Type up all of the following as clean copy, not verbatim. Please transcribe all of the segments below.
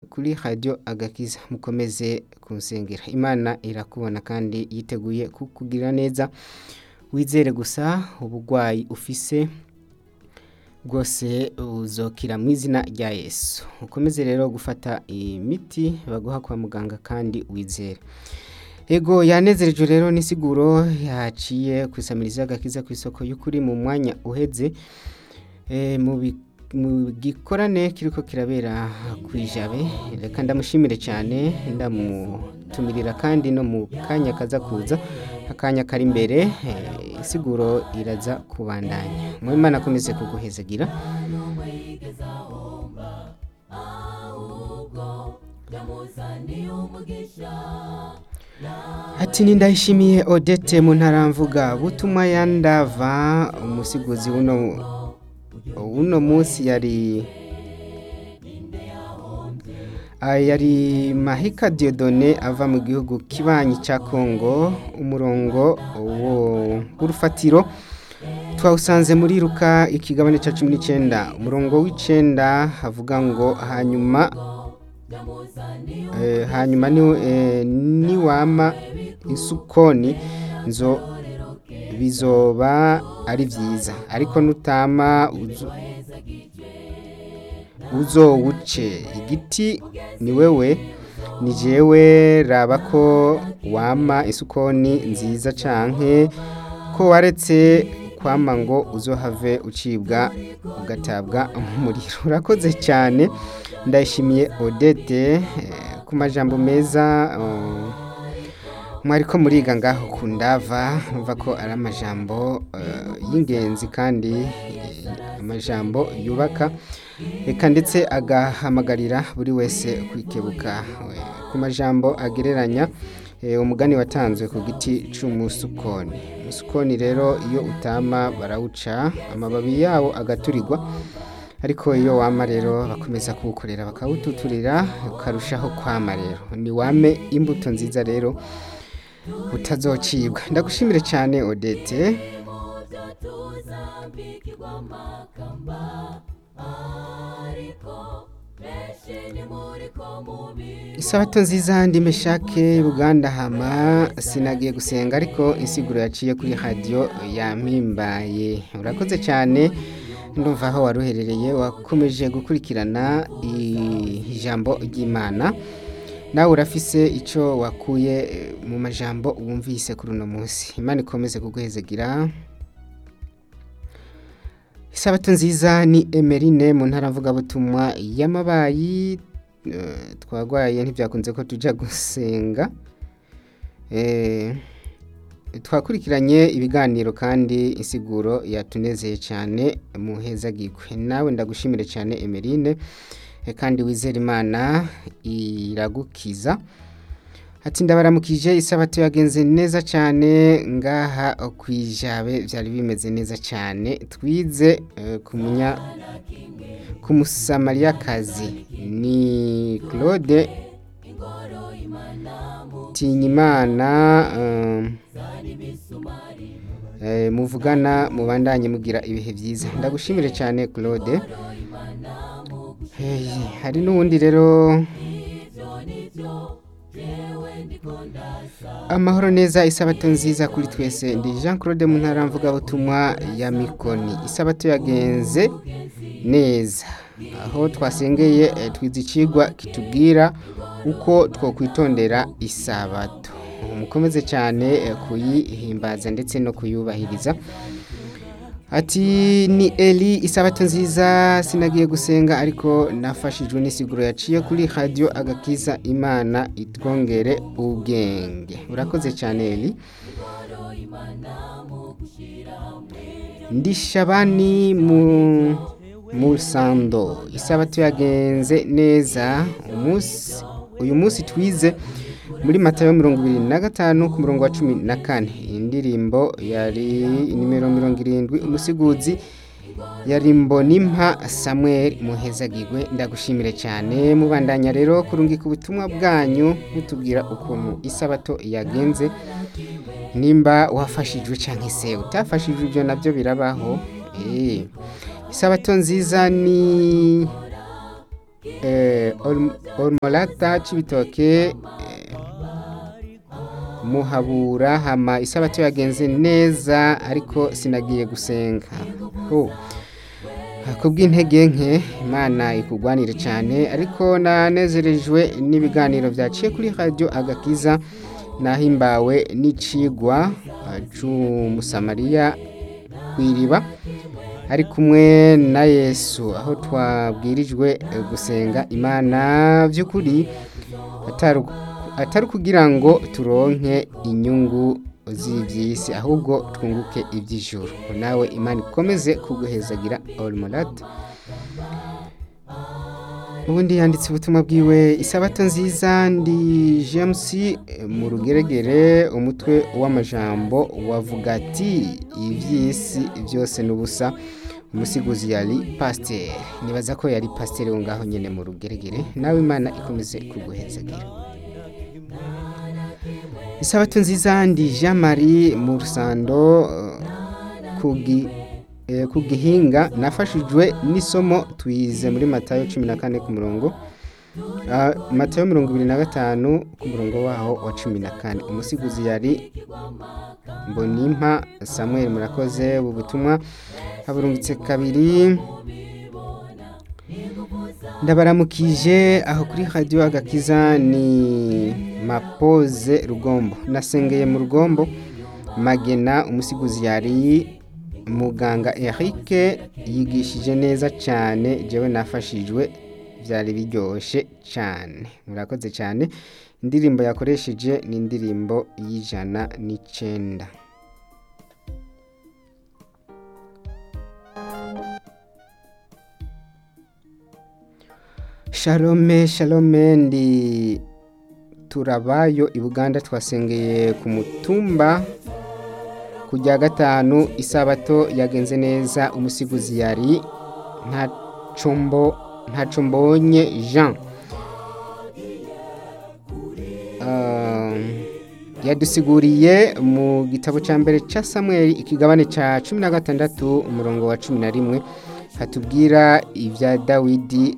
kuri radio agakiza mukomeze kunsengera Imana irakubona kandi yiteguye kukugira neza wizere gusa ubugwayi ufise bwose uzokira mu izina rya Yesu ukomeze rero gufata imiti baguha kwa muganga kandi wizere ego yanezerejwe rero nisiguro yaciye kwisamiriza agakiza kw'isoko y'ukuri mu mwanya uheze mu gikorane kiriko kirabera kwijabe reka ndamushimire cyane ndamutumirira kandi no mu kanya kaza kuza akanya kari imbere isiguro iraza kubandanya mu Imana akomeze kuguhezagira ati ndayishimiye Odette mu ntaramvuga butuma yandava umusiguzi uno munsi yari Mahika Dieudonné ava mu gihugu kibanyi ca Kongo umurongo w'urufatiro twawusanze muri Luka ikigabane ca 19 umurongo w'icenda havuga ngo hanyuma ni wama isukoni nzo bizoba ari vyiza ariko nutama uzowuce igiti ni wewe ni jewe raba ko wama isukoni nziza canke ko waretse kwama ngo uzohave ucibwa ugatabwa umuriro urakoze cyane ndayishimiye Odette ku majambo meza mwariko muriga ngaho kundava numva ko ari amajambo y'ingenzi kandi amajambo yubaka eka ndetse agahamagarira buri wese kwikebuka ku majambo agereranya umugani watanzwe ku giti c'umusukoni umusukoni rero iyo utama barawuca amababi yawo agaturirwa ariko iyo wama rero bakomeza kuwukorera bakawututurira ukarushaho kwama rero ni wame imbuto nziza rero utazocibwa ndagushimire cyane Odette isabato nziza ndi Meshake Buganda hama sinagiye gusenga ariko insiguro yaciye kuri radio yampimbaye urakoze cyane ndumva aho waruherereye wakomeje gukurikirana ijambo ry'Imana nawe urafise ico wakuye mu majambo wumvise kuri uno munsi Imana ikomeze kuguhezagira isabato nziza ni Emerine mu ntaravuga butumwa y'amabayi twagwaye ntivyakunze ko tuja gusenga twakurikiranye ibiganiro kandi insiguro yatunezeye cyane muhezagirwe nawe ndagushimire cyane Emerine kandi wizera Imana iragukiza ati ndabaramukije isabato yagenze neza cyane ngaha kwijabe byari bimeze neza cyane twize ku musamariyakazi ni Claude Tinyimana muvugana mubandanye mugira ibihe byiza ndagushimire cyane Claude hari n'uwundi rero amahoro neza isabato nziza kuri twese ndi Jean Claude mu ntaramvuga butumwa ya Mikoni isabato yagenze neza aho twasengeye twizicigwa kitubwira uko twokwitondera isabato mukomeze cyane kuyihimbaza ndetse no kuyubahiriza ati ni Eli isabato nziza sinagiye gusenga ariko nafashijwe n'isiguro yaciye kuri radio agakiza Imana itwongere ubwenge urakoze cyane Eli Ndishabani mu Sando isabato yagenze neza uyu munsi twize muri Matayo 25 ku murongo wa 14 indirimbo yari nimero 70 umusiguzi yari Mbonimpa Samuel muhezagirwe ndagushimire cyane mubandanya rero kurungika ubutumwa bwanyu mutubwira ukuntu isabato yagenze nimba wafashijwe canke se utafashijwe ibyo nabyo birabaho isabato nziza ni Olmolata Cibitoke Muhabura hama isabato yagenze neza ariko sinagiye gusenga. Kubw'intege nke Imana ikugwanire cyane ariko nanezerejwe n'ibiganiro byaciye kuri radio Agakiza nahimbawe n'icigwa c'umusamariya kw'iriba ari kumwe na Yesu aho twabwirijwe gusenga Imana by'ukuri atari kugira ngo turonke inyungu z'ivyisi ahubwo twunguke iby'ijuru. Nawe Imana ikomeze kuguhezagira Olmolata. Ubundi yanditse ubutumwa bwiwe isabato nziza ndi James mu rugeregere umutwe w'amajambo wavuga ati ivy'isi byose n'ubusa. Umusiguzi yari pasteur, nibaza ko yari pasteur ngaho nyene mu rugeregere. Nawe Imana ikomeze kuguhezagira. Isabato nziza ndi Jean Marie mu Rusando kugihinga nafashijwe n'isomo twize muri Matayo 14 ku murongo Matayo 25 ku murongo waho wa 14. Umusiguzi yari Mbonimpa Samuel. Murakoze ubutumwa haburungitse kabiri. Ndabaramukije aho kuri radio Agakiza ni Mapoze Rugombo. Nasengeye mu Rugombo Magena. Umusiguzi yari Muganga Eric yigishije neza cyane jewe nafashijwe byari biryoshe cyane. Murakoze cyane. Indirimbo yakoresheje ni indirimbo y'109. Shalome ndi Turabayo i Buganda. Twasengeye ku mutumba kujya gatanu isabato yagenze neza. Umusiguzi yari Ntacombonye Jean. Yadusiguriye mu gitabo cya mbere cya Samuel ikigabane cya 16 umurongo wa 11 hatubwira ibya Dawidi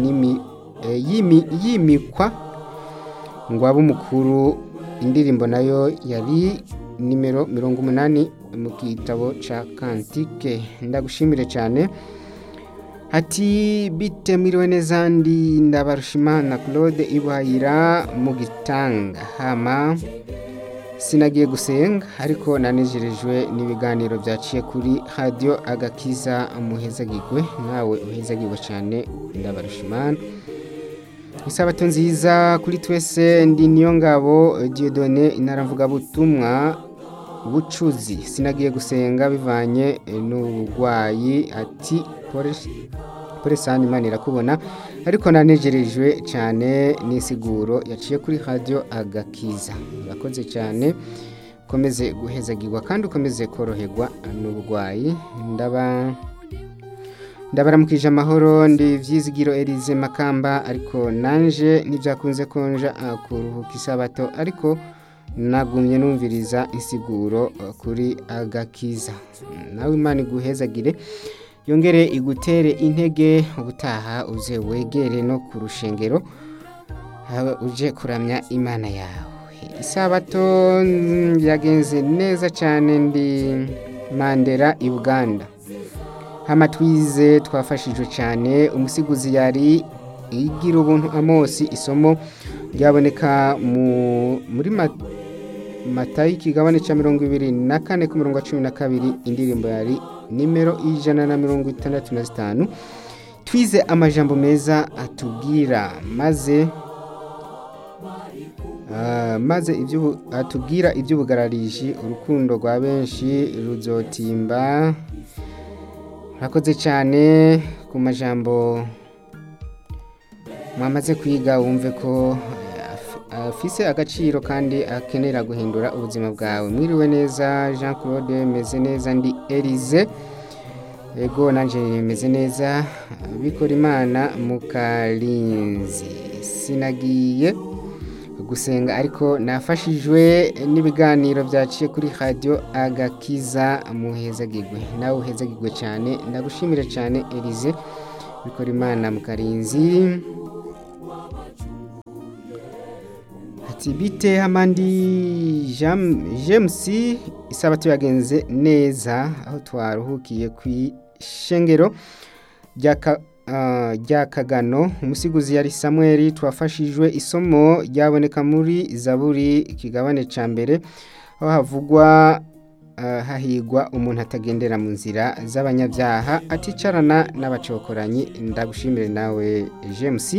yimikwa ngo abe umukuru. Indirimbo nayo yari nimero 80 mu gitabo cya Kantike. Ndagushimire cyane. Ati bite mwiriwe neza ndi Ndabarushimana Claude Ibahira mu Gitanga. Hama sinagiye gusenga ariko nanejerejwe n'ibiganiro byaciye kuri radio Agakiza. Muhezagirwe nawe uhezagirwe cyane Ndabarushimana. Isabato nziza kuri twese ndi Niyongabo Dieudonné inaramvuga butumwa bucuzi. Sinagiye gusenga bivanye n'ubugwayi. Ati Poresani Imana irakubona ariko nanejerejwe cyane n'isiguro yaciye kuri radio Agakiza. Urakoze cyane. Komeze guhezagirwa kandi ukomeze koroherwa n'ubugwayi. Ndabaramukije amahoro ndi Vyizigiro Elize Makamba ariko nanje nibyakunze konja kuruhuka isabato ariko nagumye numviriza insiguro kuri Agakiza. Nawe Imana iguhezagire yongere igutere intege ubutaha uze wegere no ku rushengero uje kuramya Imana yawe. Isabato yagenze neza cyane ndi Mandera i Buganda. Hama twize twafashijwe cyane. Umusiguzi yari igira ubuntu Amosi. Isomo ryaboneka muri Matayo ikigabane cya 24 ku murongo wa 12. Indirimbo yari nimero 165. Twize amajambo meza atubwira maze ibyo atubwira iby'ubugarariji urukundo rwa benshi ruzotimba. Murakoze cyane ku majambo mwamaze kwiga wumve ko afise agaciro kandi akenera guhindura ubuzima bwawe. Mwiriwe neza Jean Claude. Meze neza ndi Elize. Ego nanje meze neza. Bikora Imana mu Karinzi. Sinagiye gusenga ariko nafashijwe n'ibiganiro byaciye kuri radio Agakiza. Muhezagirwe nawe uhezagirwe cyane. Ndagushimira cyane Elize Bikorimana mu Karinzi ati bite hamandi James isabato yagenze neza aho twaruhukiye kwishengero rya Kagano umusiguzi yari Samuel twafashijwe isomo ryaboneka muri Zaburi ikigabane ca mbere aho havugwa hahigwa umuntu atagendera mu nzira z'abanyabyaha aticarana n'abacokoranyi ndagushimire nawe James.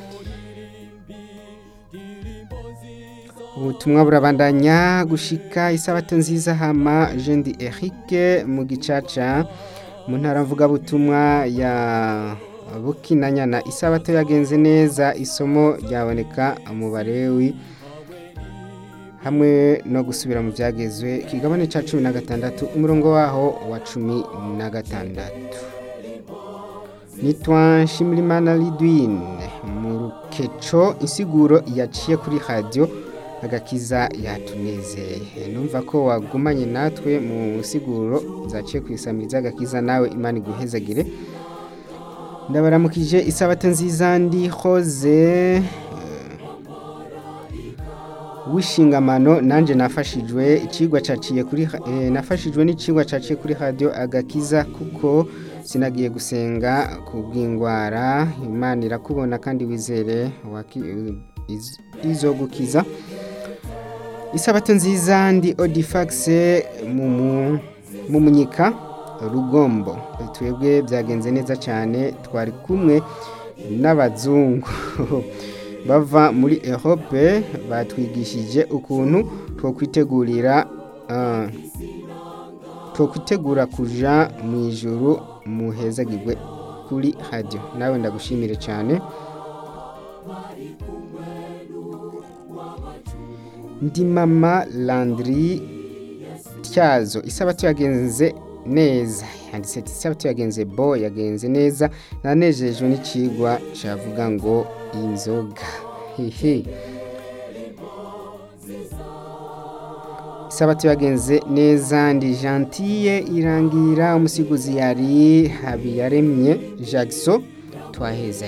Ubutumwa burabandanya gushika isabato nziza hama Jendi Eric mu gicaca mu ntara mvuga butumwa ya Bukinanyana isabato yagenze neza isomo ryaboneka mu Barewi hamwe no gusubira mu byagezwe kigabane ca 16 umurongo waho wa 16. Nitwa Nshimirimana Lidwine mu Rukeco insiguro yaciye kuri radio agakiza yatunezeye numva ko wagumanye natwe mu siguro zaciye kwisamiriza agakiza nawe Imana iguhezagire. Ndabaramukije isabato nziza ndi Jose wishingamano nanje nafashijwe icigwa caciye kuri nafashijwe n'icigwa caciye kuri radio agakiza kuko sinagiye gusenga kubw'ingwara Imana irakubona kandi wizere izogukiza. Isabato nziza ndi Odifax mu Munyika Rugombo twebwe byagenze neza cyane twari kumwe n'abazungu bava muri Europe batwigishije ukuntu tokwitegura kuja mu ijuru muhezagirwe kuri radio nawe ndagushimire cyane. Ndi mama Landry Tyazo isabato yagenze neza yanditse isabato yagenze bo yagenze neza nanejejwe n'icigwa cavuga ngo inzoga isabato yagenze neza ndi Gentille irangira umusiguzi yari Habiyaremye Jackson twaheza